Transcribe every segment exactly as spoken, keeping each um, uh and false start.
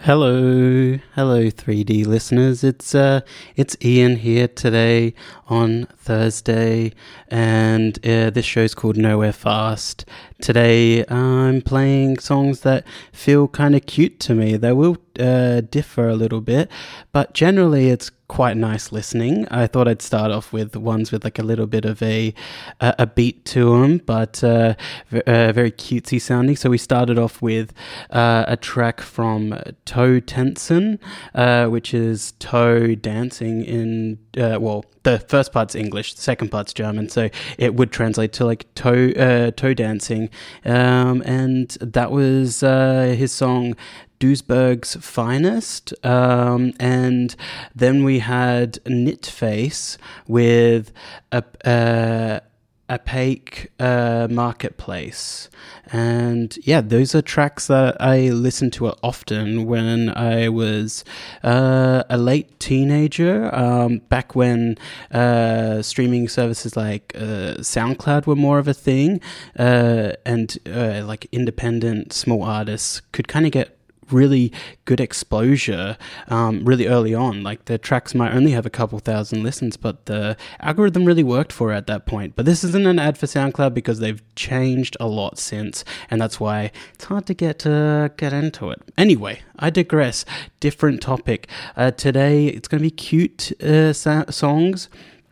Hello, hello, three D listeners. It's uh, it's Ian here today on Thursday, and uh, this show's called Nowhere Fast. Today, I'm playing songs that feel kind of cute to me. They will uh, differ a little bit, but generally, it's quite nice listening. I thought I'd start off with ones with like a little bit of a a, a beat to them, but uh, v- uh, very cutesy sounding. So we started off with uh, a track from Toe Tensen, uh, which is toe dancing in, uh, well, the first part's English, the second part's German, so it would translate to like toe uh, toe dancing, um, and that was uh, his song Duisburg's Finest, um, and then we had Knitface with a, a Opaque uh, Marketplace, and yeah, those are tracks that I listened to often when I was uh, a late teenager, um, back when uh, streaming services like uh, SoundCloud were more of a thing, uh, and uh, like independent small artists could kind of get really good exposure um, really early on. Like the tracks might only have a couple thousand listens, but the algorithm really worked for it at that point. But this isn't an ad for SoundCloud because they've changed a lot since, and that's why it's hard to get uh, get into it. Anyway, I digress. Different topic. Uh, today it's going to be cute uh, sa- songs.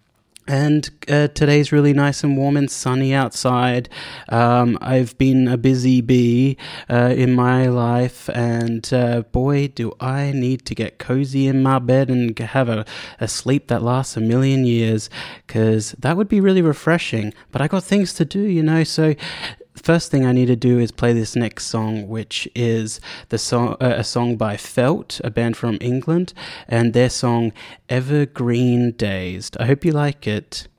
And uh, today's really nice and warm and sunny outside. Um, I've been a busy bee uh, in my life, and uh, boy, do I need to get cozy in my bed and have a, a sleep that lasts a million years, because that would be really refreshing. But I got things to do, you know, so first thing I need to do is play this next song, which is the song, uh, a song by Felt, a band from England, and their song Evergreen Dazed. I hope you like it.